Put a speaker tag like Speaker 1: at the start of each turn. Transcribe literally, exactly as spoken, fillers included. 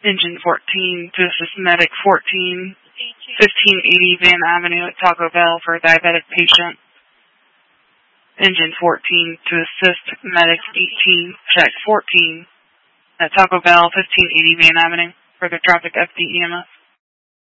Speaker 1: Engine fourteen to assist medic fourteen, fifteen eighty Van Avenue at Taco Bell for a diabetic patient. Engine fourteen to assist medic eighteen, check fourteen at Taco Bell, fifteen eighty Van Avenue for the traffic F D E M S.